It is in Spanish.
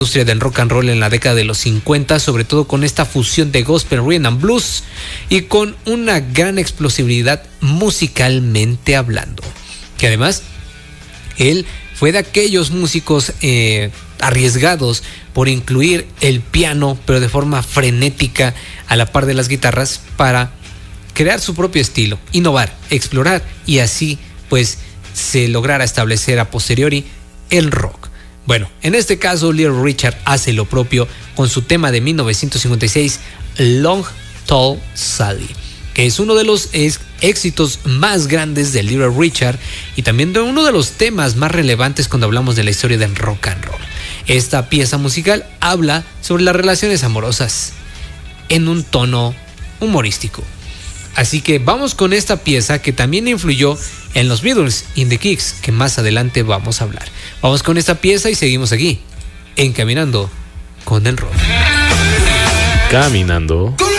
industria del rock and roll en la década de los 50, sobre todo con esta fusión de gospel, rhythm and blues y con una gran explosividad musicalmente hablando. Que además, él fue de aquellos músicos arriesgados por incluir el piano, pero de forma frenética a la par de las guitarras para crear su propio estilo, innovar, explorar y así pues se lograra establecer a posteriori el rock. Bueno, en este caso Little Richard hace lo propio con su tema de 1956, Long Tall Sally, que es uno de los éxitos más grandes de Little Richard y también de uno de los temas más relevantes cuando hablamos de la historia del rock and roll. Esta pieza musical habla sobre las relaciones amorosas en un tono humorístico. Así que vamos con esta pieza que también influyó en los Beatles y en The Kicks, que más adelante vamos a hablar. Vamos con esta pieza y seguimos aquí, en Caminando con el Rock. Caminando